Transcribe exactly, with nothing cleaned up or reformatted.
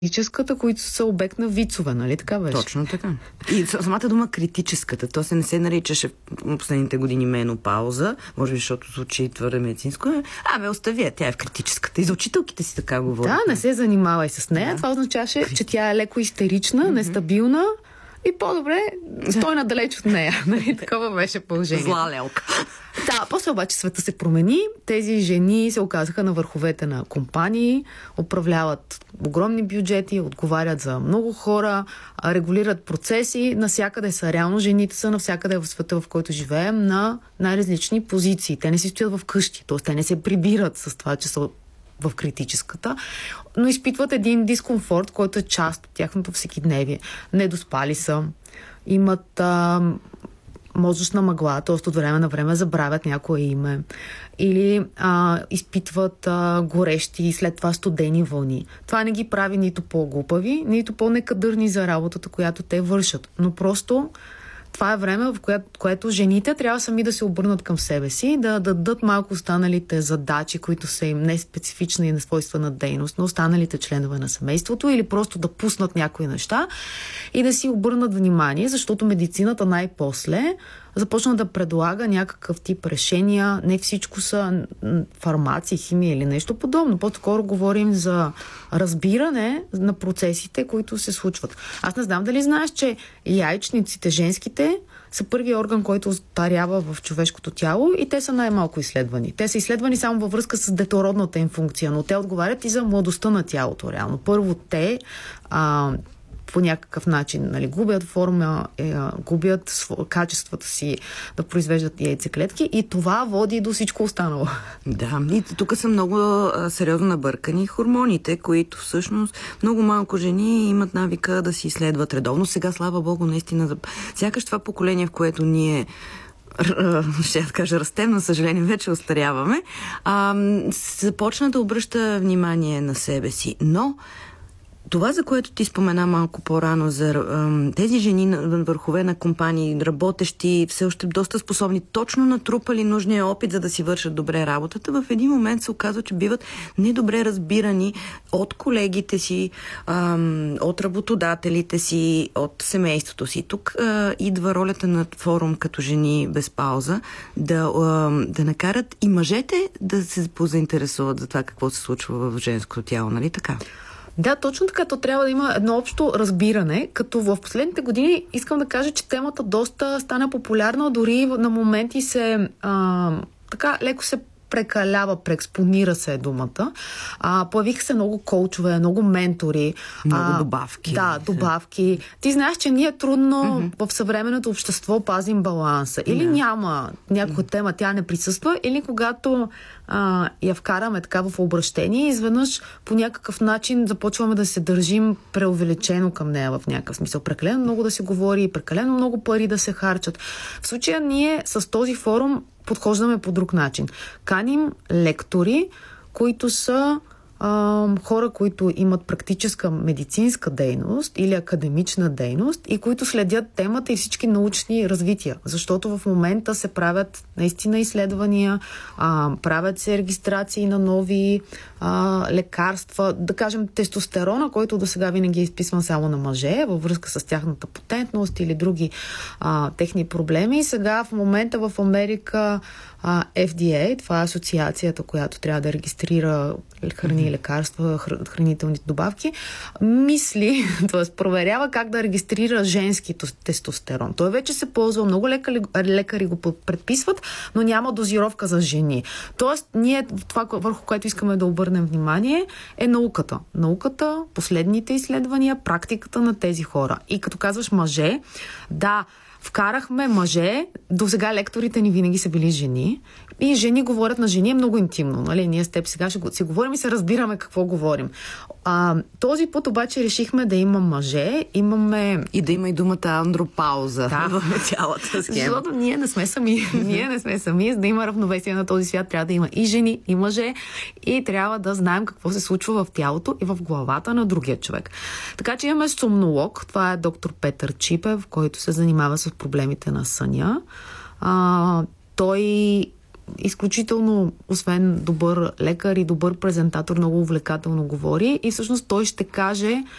критическата, които са обект на вицове, нали така беше? Точно така. И самата дума критическата, то се не се наричаше в последните години менопауза, може би, защото звучи твърде медицинско. Абе, остави, тя е в критическата. И за учителките си така говорят. Да, не се занимавай с нея. Да. Това означаваше, че тя е леко истерична, mm-hmm. нестабилна и по-добре стой надалеч от нея. Нали? Такова беше положение. Зла лелка. Да, после обаче света се промени. Тези жени се оказаха на върховете на компании, управляват огромни бюджети, отговарят за много хора, регулират процеси. Навсякъде са, реално жените са навсякъде в света, в който живеем, на най-различни позиции. Те не си стоят в къщи, т.е. те не се прибират с това, че са в критическата, но изпитват един дискомфорт, който е част от тяхното всекидневие. Недоспали са, имат а, мозъчна мъгла, т.е. от време на време забравят някое име, или а, изпитват а, горещи и след това студени вълни. Това не ги прави нито по-глупави, нито по-некадърни за работата, която те вършат. Но просто това е време, в което, което жените трябва сами да се обърнат към себе си, да, да дадат малко останалите задачи, които са им не специфична и несвойствена дейност на останалите членове на семейството, или просто да пуснат някои неща и да си обърнат внимание, защото медицината най-после започна да предлага някакъв тип решения. Не всичко са фармация, химия или нещо подобно. По-скоро говорим за разбиране на процесите, които се случват. Аз не знам дали знаеш, че яйчниците, женските, са първият орган, който остарява в човешкото тяло и те са най-малко изследвани. Те са изследвани само във връзка с детородната им функция, но те отговарят и за младостта на тялото, реално. Първо те а, по някакъв начин, нали, губят форма, е, губят качествата си да произвеждат яйцеклетки и това води до всичко останало. Да, и тук са много а, сериозно набъркани хормоните, които всъщност много малко жени имат навика да си изследват редовно. Сега, слава Богу, наистина, сякаш това поколение, в което ние ще да кажа, растем, на съжаление, вече остаряваме, а, започна да обръща внимание на себе си. Но това, за което ти спомена малко по-рано, за тези жени на върхове на компании, работещи, все още доста способни, точно натрупали нужния опит, за да си вършат добре работата, в един момент се оказва, че биват недобре разбирани от колегите си, от работодателите си, от семейството си. Тук идва ролята на форум като жени без пауза, да, да накарат и мъжете да се позаинтересуват за това какво се случва в женското тяло, нали така? Да, точно така. То трябва да има едно общо разбиране, като в последните години искам да кажа, че темата доста стана популярна, дори на моменти се а, така леко се прекалява, преекспонира се думата. А, появиха се много коучове, много ментори. Много а, добавки. Да, добавки. Ти знаеш, че ние трудно mm-hmm. в съвременното общество пазим баланса. Или yeah. няма някаква тема, тя не присъства, или когато а, я вкараме така в обращение, изведнъж по някакъв начин започваме да се държим преувеличено към нея в някакъв смисъл. Прекалено много да се говори, прекалено много пари да се харчат. В случая ние с този форум подхождаме по друг начин. Каним лектори, които са а, хора, които имат практическа медицинска дейност или академична дейност и които следят темата и всички научни развития. Защото в момента се правят наистина изследвания, а, правят се регистрации на нови а, лекарства. Да кажем, тестостерона, който до сега винаги е изписван само на мъже във връзка с тяхната потентност или други а, техни проблеми. И сега в момента в Америка а, Ф Д А, това е асоциацията, която трябва да регистрира храни и лекарства, хранителните добавки, мисли, т.е. проверява как да регистрира женски тестостерон. Той вече се ползва, много лекари, лекари го предписват, но няма дозировка за жени. Тоест, ние това, върху което искаме да обърнем внимание, е науката. Науката, последните изследвания, практиката на тези хора. И като казваш мъже, да, вкарахме мъже, до сега лекторите ни винаги са били жени и жени говорят на жени е много интимно, нали? Ние с теб сега ще си говорим и се разбираме какво говорим. А, този път обаче решихме да има мъже, имаме... И да има и думата андропауза да. в цялата схема. Защото ние не сме сами. ние не сме сами. За да има равновесие на този свят, трябва да има и жени, и мъже и трябва да знаем какво се случва в тялото и в главата на другия човек. Така че имаме сомнолог, това е доктор Петър Чипев, който се занимава с проблемите на съня. А, той изключително, освен добър лекар и добър презентатор, много увлекателно говори и всъщност той ще каже